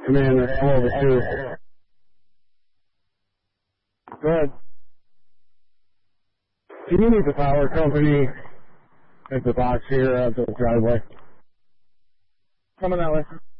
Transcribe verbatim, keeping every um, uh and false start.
Commander, I'm over here. Go ahead. Can you meet the power company at the box here at the driveway? Coming that way.